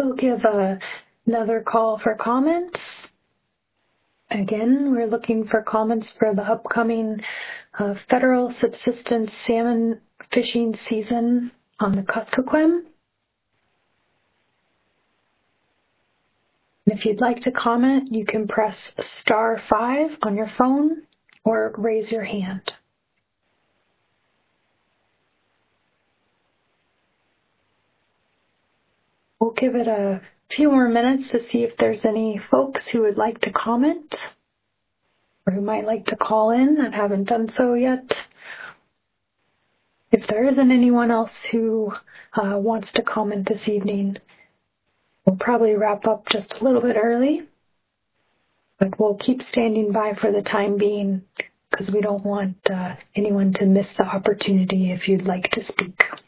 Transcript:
We'll give another call for comments. Again, we're looking for comments for the upcoming federal subsistence salmon fishing season on the Kuskokwim. And if you'd like to comment, you can press *5 on your phone or raise your hand. We'll give it a few more minutes to see if there's any folks who would like to comment or who might like to call in that haven't done so yet. If there isn't anyone else who wants to comment this evening, we'll probably wrap up just a little bit early, but we'll keep standing by for the time being because we don't want anyone to miss the opportunity if you'd like to speak.